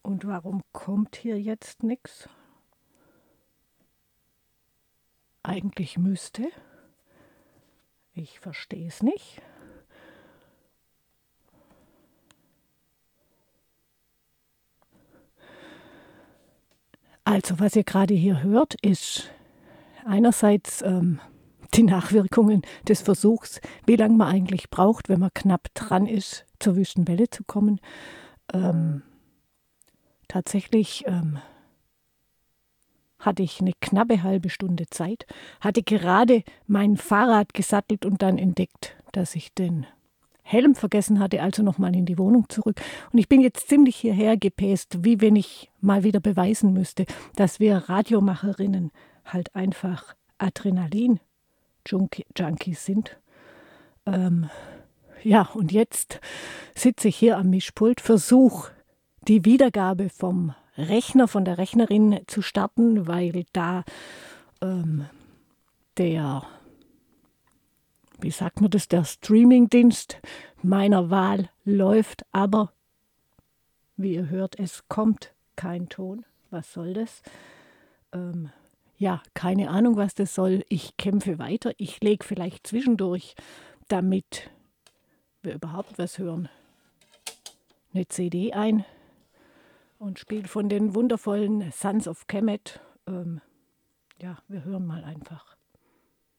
Und warum kommt hier jetzt nichts? Eigentlich müsste. Ich verstehe es nicht. Also, was ihr gerade hier hört, ist einerseits die Nachwirkungen des Versuchs, wie lange man eigentlich braucht, wenn man knapp dran ist, zur Wüstenwelle zu kommen. Tatsächlich hatte ich eine knappe halbe Stunde Zeit, hatte gerade mein Fahrrad gesattelt und dann entdeckt, dass ich den Helm vergessen hatte, also nochmal in die Wohnung zurück. Und ich bin jetzt ziemlich hierher gepäst, wie wenn ich mal wieder beweisen müsste, dass wir Radiomacherinnen halt einfach Adrenalin-Junkies sind. Ja, und jetzt sitze ich hier am Mischpult, versuche die Wiedergabe vom Rechner, von der Rechnerin zu starten, weil da der, wie sagt man das, der Streamingdienst meiner Wahl läuft, aber wie ihr hört, es kommt kein Ton. Was soll das? Ja, keine Ahnung, was das soll. Ich kämpfe weiter. Ich lege vielleicht zwischendurch, damit wir überhaupt was hören, eine CD ein und spiele von den wundervollen Sons of Kemet. Ja, wir hören mal einfach.